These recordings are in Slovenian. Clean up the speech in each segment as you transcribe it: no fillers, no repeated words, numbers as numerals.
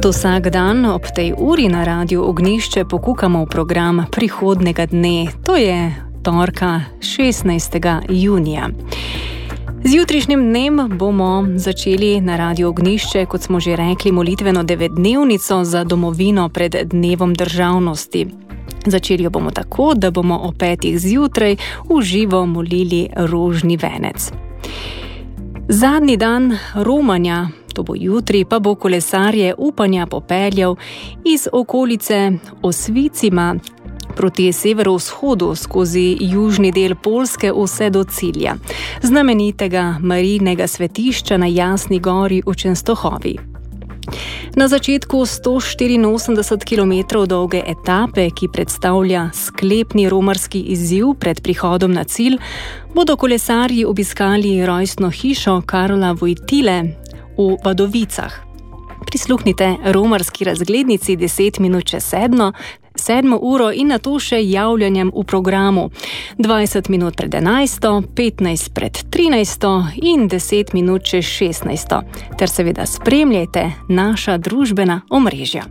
Kot vsak dan ob tej uri na Radiu Ognjišče pokukamo v program prihodnega dne, to je torka 16. junija. Z jutrišnjim dnem bomo začeli na Radiu Ognjišče, kot smo že rekli, molitveno 9-dnevnico za domovino pred Dnevom državnosti. Začeli jo bomo tako, da bomo o 5. zjutraj v živo molili rožni venec. Zadnji dan romanja, to bo jutri, pa bo kolesarje upanja popeljal iz okolice Osvicima proti severovzhodu skozi južni del Poljske vse do cilja, znamenitega Marijinega svetišča na Jasni gori v Čenstohovi. Na začetku 184 km dolge etape, ki predstavlja sklepni romarski izziv pred prihodom na cilj, bodo kolesarji obiskali rojstno hišo Karla Vojtile v Vadovicah. Prisluhnite romarski razglednici 10 minut čez 7 uro in nato še javljanjem v programu 20 minut pred 11, 15 pred 13 in 10 minut čez 16, ter seveda spremljajte naša družbena omrežja.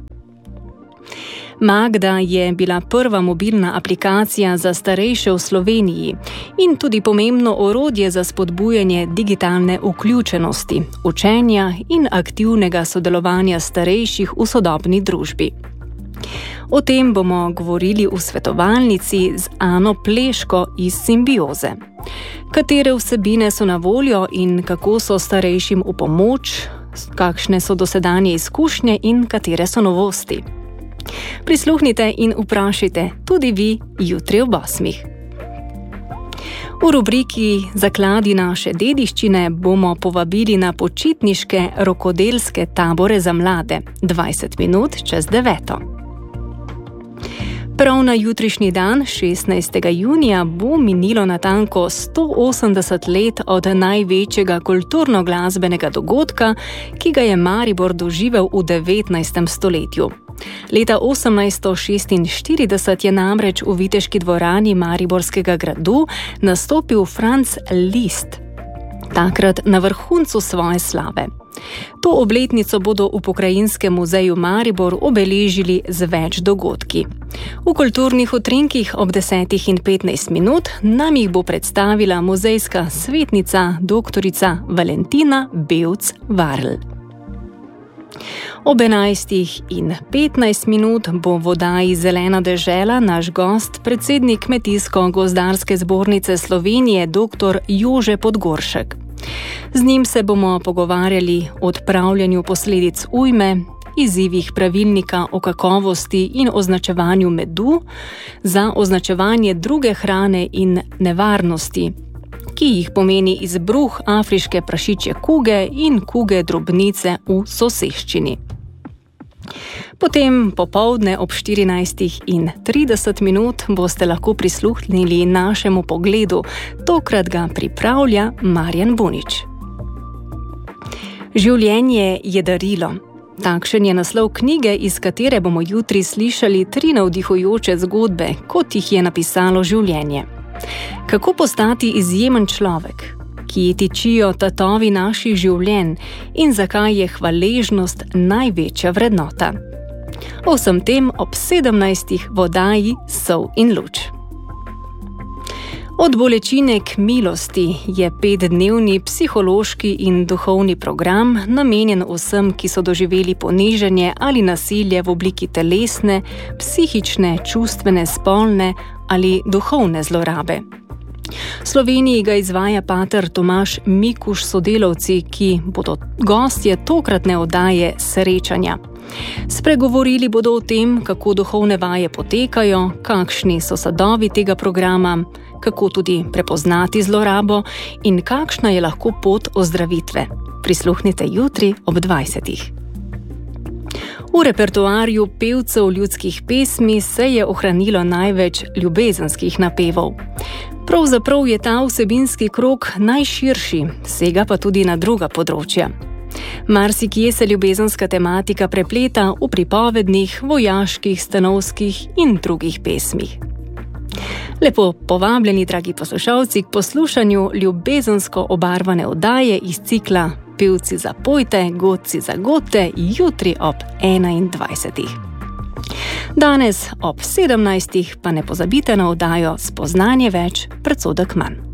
Magda je bila prva mobilna aplikacija za starejše v Sloveniji in tudi pomembno orodje za spodbujanje digitalne vključenosti, učenja in aktivnega sodelovanja starejših v sodobni družbi. O tem bomo govorili v svetovalnici z Ano Pleško iz Simbioze. Katere vsebine so na voljo in kako so starejšim v pomoč, kakšne so dosedanje izkušnje in katere so novosti. Prisluhnite in vprašajte tudi vi jutri ob 8. V rubriki Zakladi naše dediščine bomo povabili na počitniške rokodelske tabore za mlade 20 minut čez 9. Prav na jutrišnji dan, 16. junija, bo minilo natanko 180 let od največjega kulturno-glasbenega dogodka, ki ga je Maribor doživel v 19. stoletju. Leta 1846 je namreč v Viteški dvorani Mariborskega gradu nastopil Franz Liszt, takrat na vrhuncu svoje slave. To obletnico bodo v Pokrajinskem muzeju Maribor obeležili z več dogodki. V kulturnih utrinkih ob 10:15 minut nam jih bo predstavila muzejska svetnica doktorica Valentina Bevc-Varl. Ob 11:15 minut bo v oddaji Zelena dežela naš gost, predsednik Kmetijsko-gozdarske zbornice Slovenije, dr. Jože Podgoršek. Z njim se bomo pogovarjali o odpravljanju posledic ujme, izzivih pravilnika o kakovosti in označevanju medu, za označevanje druge hrane in nevarnosti, ki jih pomeni izbruh afriške prašičje kuge in kuge drobnice v soseščini. Potem popoldne ob 14:30 minut boste lahko prisluhnili našemu pogledu, tokrat ga pripravlja Marjan Bunič. Življenje je darilo. Takšen je naslov knjige, iz katere bomo jutri slišali 3 navdihujoče zgodbe, kot jih je napisalo življenje. Kako postati izjemen človek? Kje tičijo tatovi naših življenj in zakaj je hvaležnost največja vrednota? O vsem tem ob 17. v oddaji Sol in luč. Od bolečine k milosti je 5-dnevni psihološki in duhovni program namenjen vsem, ki so doživeli ponižanje ali nasilje v obliki telesne, psihične, čustvene, spolne ali duhovne zlorabe. V Sloveniji ga izvaja pater Tomaž Mikuš s sodelavci, ki bodo gostje tokratne oddaje Srečanja. Spregovorili bodo o tem, kako duhovne vaje potekajo, kakšni so sadovi tega programa, kako tudi prepoznati zlorabo in kakšna je lahko pot ozdravitve. Prisluhnite jutri ob 20. V repertoarju pevcev ljudskih pesmi se je ohranilo največ ljubezenskih napevov. Pravzaprav je ta vsebinski krog najširši, sega pa tudi na druga področja. Marsikje se ljubezenska tematika prepleta v pripovednih, vojaških, stanovskih in drugih pesmih. Lepo povabljeni, dragi poslušalci, k poslušanju ljubezensko obarvane oddaje iz cikla pevci zapojte, godci zagodte, jutri ob 21. Danes ob 17. pa ne pozabite na oddajo Spoznanje več, predsodek manj.